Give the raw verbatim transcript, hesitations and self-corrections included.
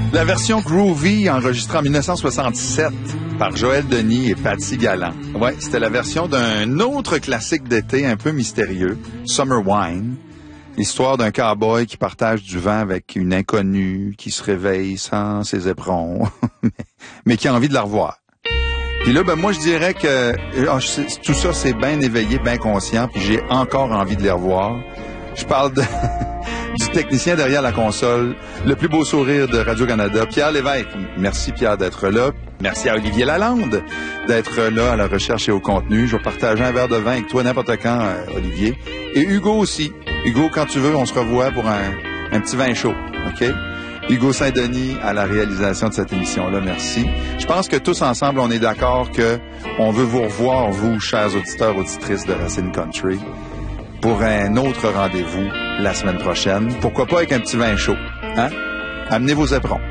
La version groovy enregistrée en dix-neuf cent soixante-sept par Joël Denis et Patsy Galland. Ouais, c'était la version d'un autre classique d'été un peu mystérieux, Summer Wine. L'histoire d'un cow-boy qui partage du vent avec une inconnue qui se réveille sans ses éperons, mais qui a envie de la revoir. Puis là, ben moi, je dirais que oh, je, tout ça, c'est bien éveillé, bien conscient, puis j'ai encore envie de les revoir. Je parle de... du technicien derrière la console, le plus beau sourire de Radio-Canada, Pierre Lévesque. Merci Pierre d'être là. Merci à Olivier Lalande d'être là à la recherche et au contenu. Je vais partager un verre de vin avec toi n'importe quand, euh, Olivier. Et Hugo aussi. Hugo, quand tu veux, on se revoit pour un, un petit vin chaud. OK? Hugo Saint-Denis à la réalisation de cette émission-là. Merci. Je pense que tous ensemble, on est d'accord que on veut vous revoir, vous, chers auditeurs, auditrices de Racine Country, pour un autre rendez-vous la semaine prochaine. Pourquoi pas avec un petit vin chaud, hein? Amenez vos éperons.